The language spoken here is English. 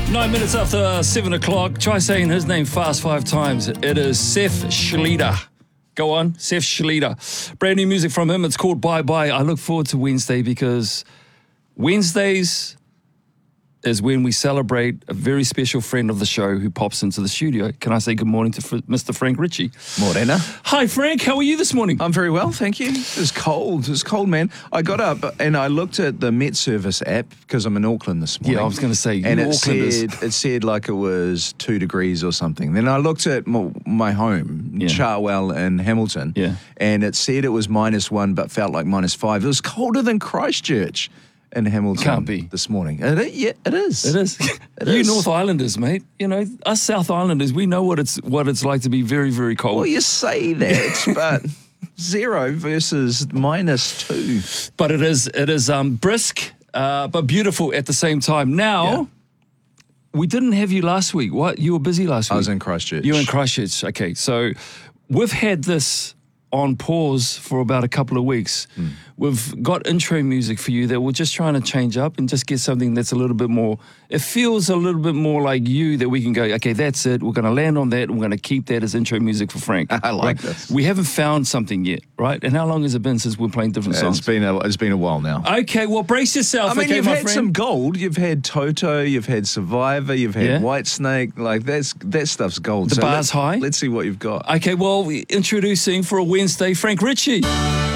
9 minutes after 7 o'clock. Try saying his name fast 5 times. It is Seth Schlieder. Go on, Seth Schlieder. Brand new music from him. It's called Bye Bye. I look forward to Wednesday because Wednesdays is when we celebrate a very special friend of the show who pops into the studio. Can I say good morning to Mr. Frank Ritchie? Morena. Hi, Frank. How are you this morning? I'm very well, thank you. It was cold. It was cold, man. I got up and I looked at the Met Service app because I'm in Auckland this morning. Yeah, I was going to say, and it said like it was 2 degrees or something. Then I looked at my home, Charwell in Hamilton, and it said it was -1 but felt like -5. It was colder than Christchurch in Hamilton. Can't be. This morning. It is. It is. You North Islanders, mate. You know, us South Islanders, we know what it's like to be very, very cold. Well, you say that, but 0 versus -2. But it is brisk, but beautiful at the same time. Now, we didn't have you last week. What? You were busy last week. I was in Christchurch. You were in Christchurch. Okay, so we've had this on pause for about a couple of weeks. We've got intro music for you that we're just trying to change up and just get something that's a little bit more, it feels a little bit more like you, that we can go, okay, that's it. We're going to land on that and we're going to keep that as intro music for Frank. I like this. We haven't found something yet, right? And how long has it been since we're playing different songs? It's been a while now. Okay, well, brace yourself. I mean, okay, you've my had friend. some gold. You've had Toto. You've had Survivor. You've had Whitesnake. Like that stuff's gold. The bar's high. Let's see what you've got. Okay, well, introducing for a Wednesday, Frank Ritchie.